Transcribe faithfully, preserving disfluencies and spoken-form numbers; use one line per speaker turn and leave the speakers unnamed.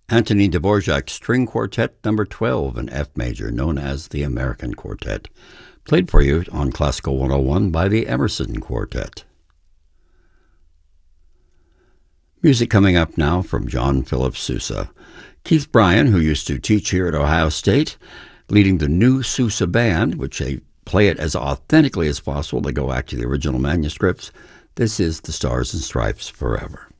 Anthony Dvorak String Quartet number twelve in F major, known as the American Quartet, played for you on Classical one oh one by the Emerson Quartet. Music coming up now from John Philip Sousa. Keith Bryan, who used to teach here at Ohio State, leading the new Sousa Band, which they play it as authentically as possible. They go back to the original manuscripts. This is The Stars and Stripes Forever.